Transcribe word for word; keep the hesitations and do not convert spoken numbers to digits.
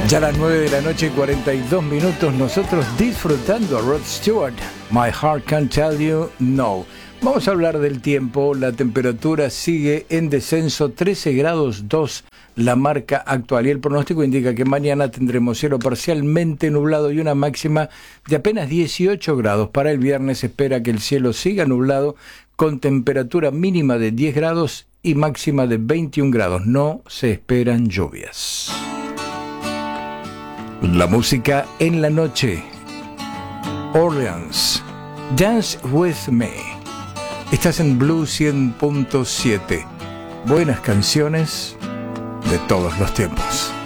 Ya a las nueve de la noche, cuarenta y dos minutos, nosotros disfrutando a Rod Stewart, My Heart Can't Tell You No. Vamos a hablar del tiempo. La temperatura sigue en descenso, trece grados dos la marca actual, y el pronóstico indica que mañana tendremos cielo parcialmente nublado y una máxima de apenas dieciocho grados. Para el viernes se espera que el cielo siga nublado con temperatura mínima de diez grados y máxima de veintiún grados. No se esperan lluvias. La música en la noche. Orleans, Dance With Me. Estás en Blue cien punto siete. Buenas canciones de todos los tiempos.